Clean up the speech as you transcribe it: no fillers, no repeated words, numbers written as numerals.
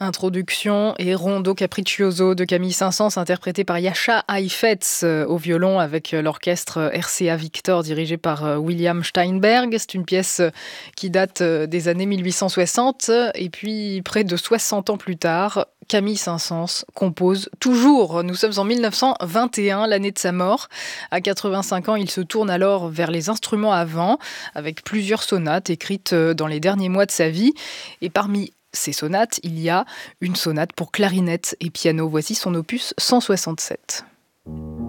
Introduction et Rondo Capriccioso de Camille Saint-Saëns, interprété par Jascha Heifetz au violon avec l'orchestre RCA Victor dirigé par William Steinberg. C'est une pièce qui date des années 1860 et puis près de 60 ans plus tard, Camille Saint-Saëns compose toujours. Nous sommes en 1921, l'année de sa mort. À 85 ans, il se tourne alors vers les instruments à vent avec plusieurs sonates écrites dans les derniers mois de sa vie. Et parmi ces sonates, il y a une sonate pour clarinette et piano. Voici son opus 167.